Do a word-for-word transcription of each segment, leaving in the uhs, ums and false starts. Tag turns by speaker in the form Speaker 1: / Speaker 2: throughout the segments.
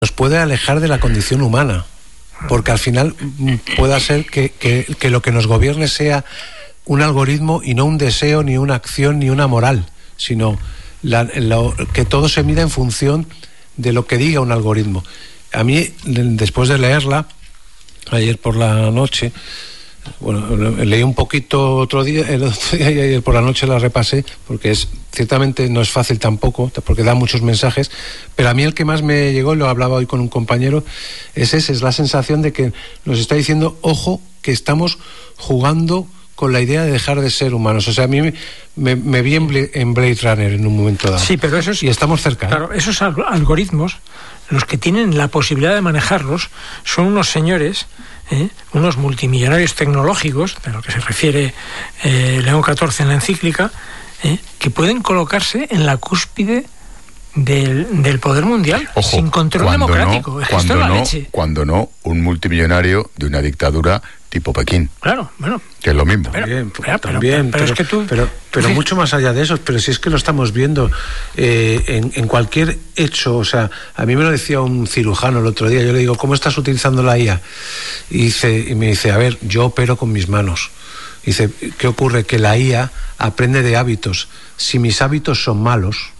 Speaker 1: nos puede alejar de la condición humana, porque al final pueda ser que, que, que lo que nos gobierne sea un algoritmo y no un deseo, ni una acción, ni una moral, sino la, lo, que todo se mida en función de lo que diga un algoritmo. A mí, después de leerla, ayer por la noche, bueno, leí un poquito otro día, el otro día y ayer por la noche la repasé, porque es ciertamente no es fácil tampoco, porque da muchos mensajes, pero a mí el que más me llegó, lo hablaba hoy con un compañero, es ese, es la sensación de que nos está diciendo, ojo, que estamos jugando con la idea de dejar de ser humanos. O sea, a mí me, me, me vi en, en Blade Runner en un momento dado.
Speaker 2: Sí, pero esos,
Speaker 1: y estamos cerca.
Speaker 2: Claro, ¿eh? Esos algoritmos, los que tienen la posibilidad de manejarlos, son unos señores, ¿eh? unos multimillonarios tecnológicos, de lo que se refiere eh, León catorce en la encíclica, ¿eh? que pueden colocarse en la cúspide del, del poder mundial. Ojo, sin control democrático.
Speaker 3: No,
Speaker 2: es
Speaker 3: cuando,
Speaker 2: esto es la
Speaker 3: no,
Speaker 2: leche.
Speaker 3: cuando no, un multimillonario de una dictadura tipo Pekín.
Speaker 2: Claro, bueno.
Speaker 3: Que es lo mismo.
Speaker 1: Pero, también,
Speaker 2: pero,
Speaker 1: también,
Speaker 2: pero, pero,
Speaker 1: pero,
Speaker 2: es que tú,
Speaker 1: pero, pero sí. mucho más allá de eso, pero si es que lo estamos viendo eh, en, en cualquier hecho. O sea, a mí me lo decía un cirujano el otro día, yo le digo, ¿cómo estás utilizando la I A? Y, dice, y me dice, a ver, yo opero con mis manos. Dice, ¿qué ocurre? Que la I A aprende de hábitos. Si mis hábitos son malos,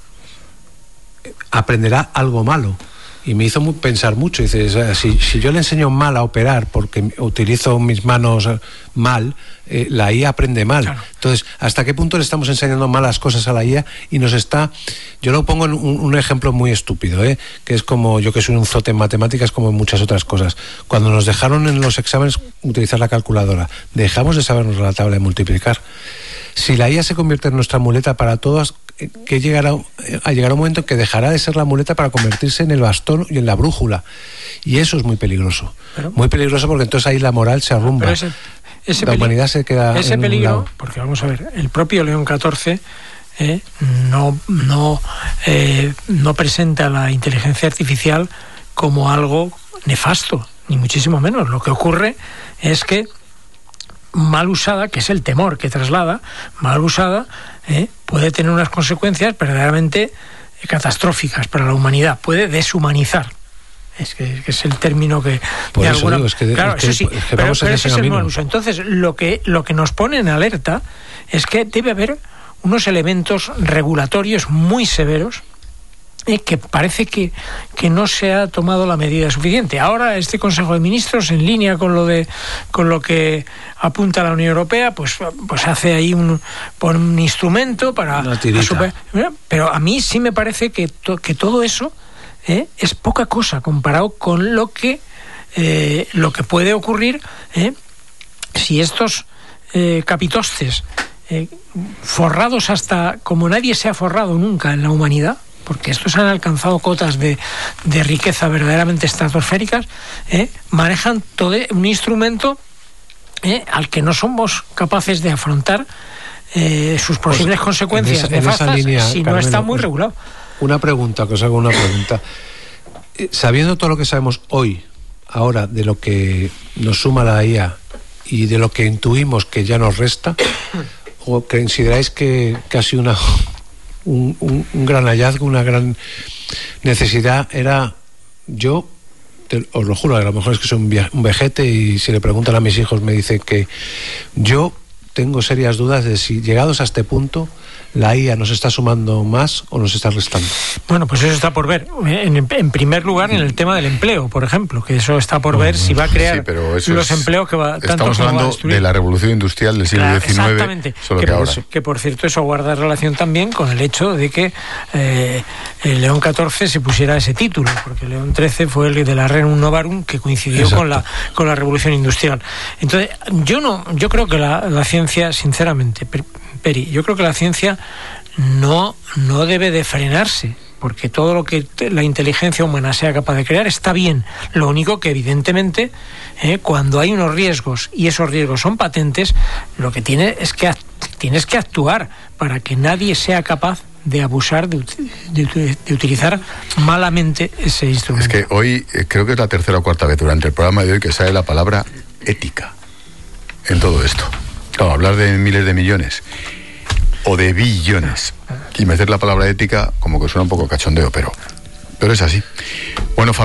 Speaker 1: aprenderá algo malo. Y me hizo pensar mucho. Dice, o sea, si, si yo le enseño mal a operar porque utilizo mis manos mal, eh, la I A aprende mal. Claro. Entonces, ¿hasta qué punto le estamos enseñando malas cosas a la I A? Y nos está... Yo lo pongo en un, un ejemplo muy estúpido, ¿eh? Que es como, yo que soy un zote en matemáticas, como en muchas otras cosas. Cuando nos dejaron en los exámenes utilizar la calculadora, dejamos de sabernos la tabla de multiplicar. Si la I A se convierte en nuestra muleta para todas, que llegará a llegar un momento en que dejará de ser la muleta para convertirse en el bastón y en la brújula, y eso es muy peligroso, pero, muy peligroso, porque entonces ahí la moral se arrumba,
Speaker 2: ese, ese
Speaker 1: la humanidad
Speaker 2: peli-
Speaker 1: se queda
Speaker 2: ese
Speaker 1: en
Speaker 2: peligro,
Speaker 1: un lado.
Speaker 2: Porque vamos a ver, el propio León catorce eh, no no eh, no presenta la inteligencia artificial como algo nefasto, ni muchísimo menos. Lo que ocurre es que mal usada, que es el temor que traslada, mal usada, eh, puede tener unas consecuencias verdaderamente catastróficas para la humanidad, puede deshumanizar. Es que, que es el término que...
Speaker 1: Por
Speaker 2: de
Speaker 1: eso
Speaker 2: alguna,
Speaker 1: digo, es que,
Speaker 2: claro,
Speaker 1: es que,
Speaker 2: eso sí,
Speaker 1: es que
Speaker 2: pero,
Speaker 1: vamos
Speaker 2: pero
Speaker 1: en
Speaker 2: ese
Speaker 1: ese
Speaker 2: es el
Speaker 1: camino.
Speaker 2: mal uso. Entonces, lo que, lo que nos pone en alerta es que debe haber unos elementos regulatorios muy severos, Eh, que parece que, que no se ha tomado la medida suficiente. Ahora este Consejo de Ministros, en línea con lo de con lo que apunta la Unión Europea, pues, pues hace ahí un, pone un instrumento para...
Speaker 1: Una tirita.
Speaker 2: Super, pero a mí sí me parece que, to, que todo eso eh, es poca cosa comparado con lo que, eh, lo que puede ocurrir eh, si estos eh, capitostes eh, forrados hasta como nadie se ha forrado nunca en la humanidad, porque estos han alcanzado cotas de, de riqueza verdaderamente estratosféricas, ¿eh? manejan todo un instrumento ¿eh? al que no somos capaces de afrontar eh, sus posibles pues, consecuencias
Speaker 1: en esa,
Speaker 2: nefastas en esa línea,
Speaker 1: Carmelo,
Speaker 2: si no está muy regulado.
Speaker 1: Una pregunta, que os hago una pregunta. Sabiendo todo lo que sabemos hoy, ahora, de lo que nos suma la I A y de lo que intuimos que ya nos resta, ¿o consideráis que, que ha sido una... Un, un, un gran hallazgo, una gran necesidad? Era, yo te, os lo juro, a lo mejor es que soy un, via, un vejete, y si le preguntan a mis hijos me dicen que yo tengo serias dudas de si llegados a este punto la I A nos está sumando más o nos está restando.
Speaker 2: Bueno, pues eso está por ver. En, en primer lugar, en el tema del empleo, por ejemplo, que eso está por ver si va a crear
Speaker 3: sí, pero eso
Speaker 2: los
Speaker 3: es,
Speaker 2: empleos que va...
Speaker 3: Estamos
Speaker 2: tanto
Speaker 3: hablando
Speaker 2: va a
Speaker 3: de la revolución industrial del siglo
Speaker 2: claro,
Speaker 3: diecinueve.
Speaker 2: Exactamente.
Speaker 3: Solo
Speaker 2: que,
Speaker 3: que, ahora.
Speaker 2: que, por cierto, eso guarda relación también con el hecho de que eh, el León catorce se pusiera ese título, porque León trece fue el de la Rerum Novarum, que coincidió
Speaker 1: Exacto.
Speaker 2: con la con la revolución industrial. Entonces, yo no, yo creo que la, la ciencia, sinceramente, Peri, yo creo que la ciencia no, no debe de frenarse, porque todo lo que la inteligencia humana sea capaz de crear está bien. Lo único que, evidentemente, eh, cuando hay unos riesgos y esos riesgos son patentes, lo que tiene es que tienes que actuar para que nadie sea capaz de abusar, de, de, de utilizar malamente ese instrumento.
Speaker 3: Es que hoy eh, creo que es la tercera o cuarta vez durante el programa de hoy que sale la palabra ética en todo esto. Claro, hablar de miles de millones o de billones y meter la palabra ética como que suena un poco cachondeo, pero pero es así. Bueno, familia.